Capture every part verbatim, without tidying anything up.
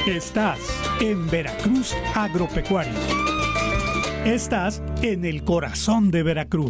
Estás en Veracruz Agropecuario. Estás en el corazón de Veracruz.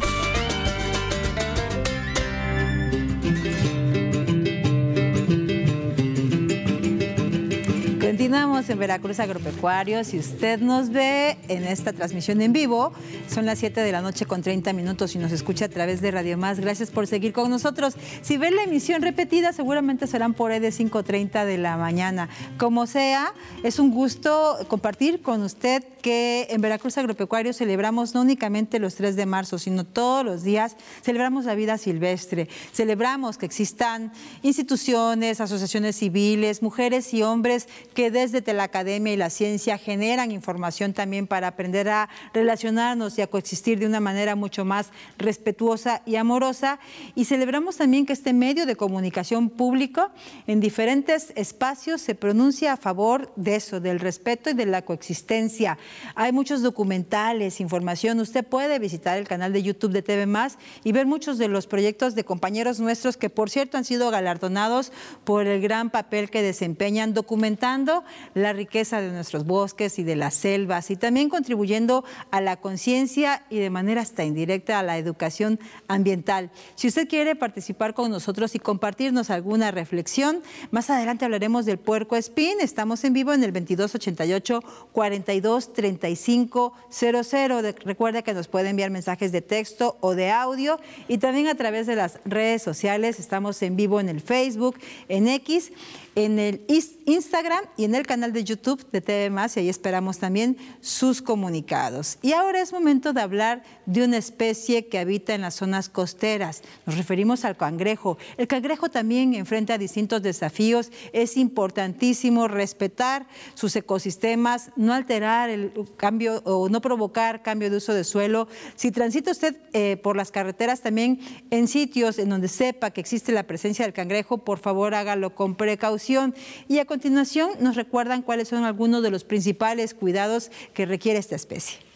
Continuamos en Veracruz Agropecuario. Si usted nos ve en esta transmisión en vivo, son las siete de la noche con treinta minutos y nos escucha a través de Radio Más. Gracias por seguir con nosotros. Si ve la emisión repetida, seguramente serán por ahí de cinco treinta de la mañana. Como sea, es un gusto compartir con usted que en Veracruz Agropecuario celebramos no únicamente los tres de marzo, sino todos los días celebramos la vida silvestre. Celebramos que existan instituciones, asociaciones civiles, mujeres y hombres que desde la academia y la ciencia generan información también para aprender a relacionarnos y a coexistir de una manera mucho más respetuosa y amorosa. Y celebramos también que este medio de comunicación público en diferentes espacios se pronuncia a favor de eso, del respeto y de la coexistencia. Hay muchos documentales, información. Usted puede visitar el canal de YouTube de T V Más y ver muchos de los proyectos de compañeros nuestros que, por cierto, han sido galardonados por el gran papel que desempeñan documentando la riqueza de nuestros bosques y de las selvas y también contribuyendo a la conciencia y de manera hasta indirecta a la educación ambiental. Si usted quiere participar con nosotros y compartirnos alguna reflexión, más adelante hablaremos del puerco espín. Estamos en vivo en el veintidós ochenta y ocho, cuarenta y dos, treinta y cinco cero cero. Recuerde que nos puede enviar mensajes de texto o de audio y también a través de las redes sociales. Estamos en vivo en el Facebook, en X, en el Instagram y en el canal de YouTube de T V Más, y ahí esperamos también sus comunicados. Y ahora es momento de hablar de una especie que habita en las zonas costeras. Nos referimos al cangrejo. El cangrejo también enfrenta distintos desafíos. Es importantísimo respetar sus ecosistemas, no alterar el cambio o no provocar cambio de uso de suelo. Si transita usted eh, por las carreteras también en sitios en donde sepa que existe la presencia del cangrejo, por favor hágalo con precaución. Y a continuación nos recuerdan cuáles son algunos de los principales cuidados que requiere esta especie.